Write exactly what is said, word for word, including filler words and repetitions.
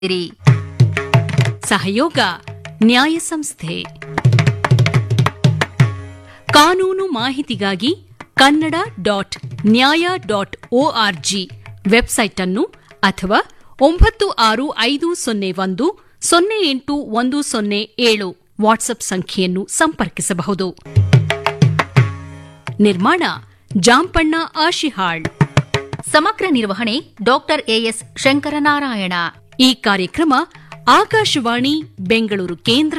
ಸಹಯೋಗ ನ್ಯಾಯ ಸಂಸ್ಥೆ. ಕಾನೂನು ಮಾಹಿತಿಗಾಗಿ ಕನ್ನಡ ಡಾಟ್ ನ್ಯಾಯ ಡಾಟ್ ಒಆರ್ಜಿ ವೆಬ್ಸೈಟ್ ಅನ್ನು ಅಥವಾ ಒಂಬತ್ತು ಆರು ಐದು ಸೊನ್ನೆ ಒಂದು ಸೊನ್ನೆ ಎಂಟು ಒಂದು ಸೊನ್ನೆ ಏಳು ವಾಟ್ಸ್ಆಪ್ ಸಂಖ್ಯೆಯನ್ನು ಸಂಪರ್ಕಿಸಬಹುದು. ನಿರ್ಮಾಣ ಜಾಂಪಣ್ಣ ಆಶಿಹಾಳ್. ಸಮಗ್ರ ನಿರ್ವಹಣೆ ಡಾಕ್ಟರ್ ಎಎಸ್ ಶಂಕರನಾರಾಯಣ. ಈ ಕಾರ್ಯಕ್ರಮ ಆಕಾಶವಾಣಿ ಬೆಂಗಳೂರು ಕೇಂದ್ರ